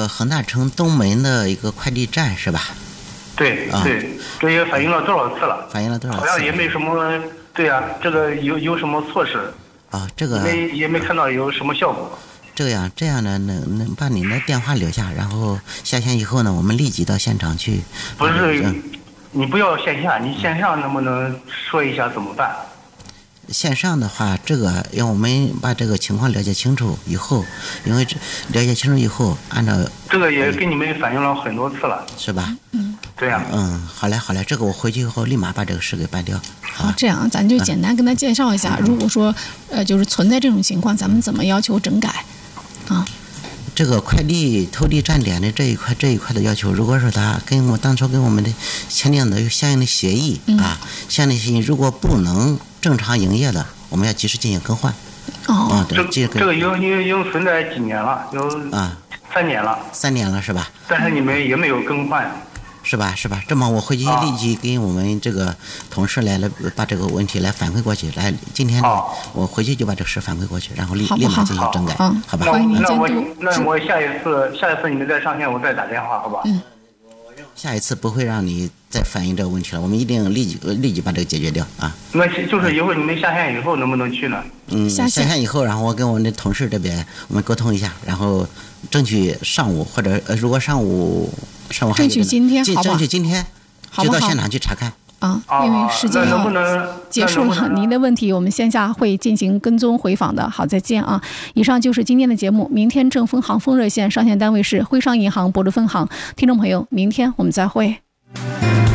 个恒大城东门的一个快递站是吧？ 对对，这也反映了多少次了？ 反映了多少次？ 好像也没什么，对呀，这个有什么措施？ 这个也没看到有什么效果。 这样呢，能把您的电话留下，然后下线以后呢，我们立即到现场去。 不是，你不要线下，你线上能不能说一下怎么办？ 线上的话，这个要我们把这个情况了解清楚以后，因为了解清楚以后，按照这个也给你们反映了很多次了， 是吧？ 对呀。 好嘞，这个我回去以后立马把这个事给办掉。 好，这样咱就简单跟他介绍一下，如果说就是存在这种情况，咱们怎么要求整改啊？ 这个快递投递站点的这一块的要求，如果说他当初跟我们的签订的有相应的协议相应的协议如果不能正常营业的，我们要及时进行更换。 这个已经存在几年了，有3年了。 3年了是吧？ 但是你们也没有更换。 是吧？这么我回去立即给我们这个同事来把这个问题来反馈过去，来今天我回去就把这个事反馈过去，然后立马进行整改，好吧？ 那我下一次你们再上线，我再打电话，好吧？ 下一次不会让你再反映这个问题了，我们一定立即把这个解决掉啊。 那就是以后你们下线以后能不能去呢？ 下线以后，然后我跟我们的同事这边我们沟通一下，然后争取上午或者如果上午还有争取今天好吧？ 争取今天就到现场去查看。 因为时间能不能结束了，您的问题我们线下会进行跟踪回访的。好，再见啊！以上就是今天的节目。明天正丰航丰热线上线单位是徽商银行博流分行，听众朋友，明天我们再会。